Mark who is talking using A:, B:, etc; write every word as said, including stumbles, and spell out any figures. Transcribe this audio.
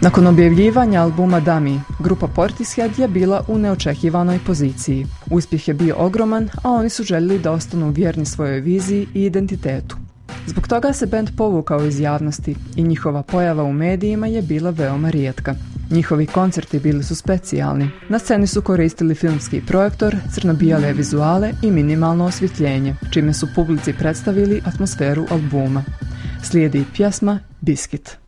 A: Nakon objavljivanja albuma Dummy, grupa Portishead je bila u neočekivanoj poziciji. Uspjeh je bio ogroman, a oni su željeli da ostanu vjerni svojoj viziji i identitetu. Zbog toga se bend povukao iz javnosti i njihova pojava u medijima je bila veoma rijetka. Njihovi koncerti bili su specijalni. Na sceni su koristili filmski projektor, crno-bijele vizuale i minimalno osvjetljenje, čime su publici predstavili atmosferu albuma. Slijedi pjesma Biscuit.